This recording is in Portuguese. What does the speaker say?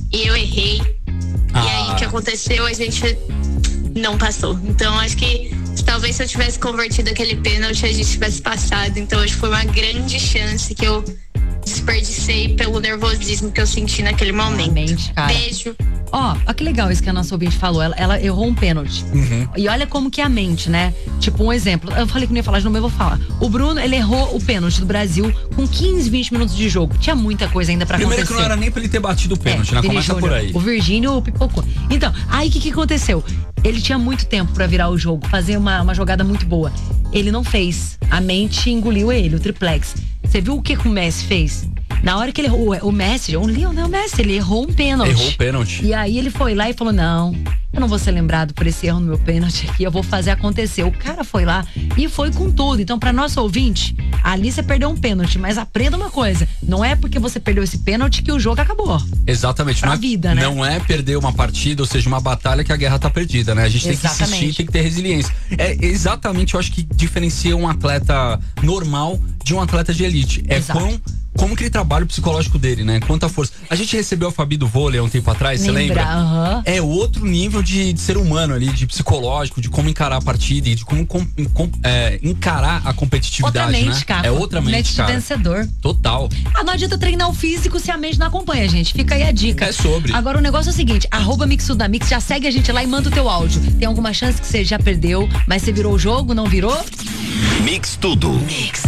e eu errei. E aí o que aconteceu? A gente não passou. Então acho que talvez se eu tivesse convertido aquele pênalti, a gente tivesse passado. Então acho que foi uma grande chance que eu desperdicei pelo nervosismo que eu senti naquele momento. Realmente, cara. Beijo. Ó, que legal isso que a nossa ouvinte falou. Ela errou um pênalti. E olha como que é a mente, né? Tipo, um exemplo. Eu falei que não ia falar de novo, eu vou falar. O Bruno, ele errou o pênalti do Brasil com 15, 20 minutos de jogo. Tinha muita coisa ainda pra Primeiro acontecer. que não era nem pra ele ter batido o pênalti, né? Vini Começa Júnior, por aí. O Virgínio pipocou. Então, aí o que aconteceu? Ele tinha muito tempo pra virar o jogo, fazer uma jogada muito boa. Ele não fez. A mente engoliu ele, o triplex. Você viu o que o Messi fez? Na hora que ele errou, o Lionel Messi, ele errou um pênalti. Errou o pênalti. E aí ele foi lá e falou, não, eu não vou ser lembrado por esse erro no meu pênalti aqui, eu vou fazer acontecer. O cara foi lá e foi com tudo. Então, pra nosso ouvinte, ali você perdeu um pênalti, mas aprenda uma coisa, não é porque você perdeu esse pênalti que o jogo acabou. Exatamente. Pra vida, né? Não é perder uma partida, ou seja, uma batalha que a guerra tá perdida, né? A gente tem que insistir, tem que ter resiliência. É exatamente, eu acho que diferencia um atleta normal de um atleta de elite. É como que ele trabalha o psicológico dele, né? Quanta força. A gente recebeu a Fabi do vôlei há um tempo atrás, você lembra? É outro nível de ser humano ali, de psicológico, de como encarar a partida e de como encarar a competitividade, outra mente, né? cara. É outra mente, cara. De vencedor. Total. Não adianta treinar o físico se a mente não acompanha, gente. Fica aí a dica. É sobre. Agora o negócio é o seguinte, @mixudamix, já segue a gente lá e manda o teu áudio. Tem alguma chance que você já perdeu, mas você virou o jogo, não virou? Mix Tudo. Mix.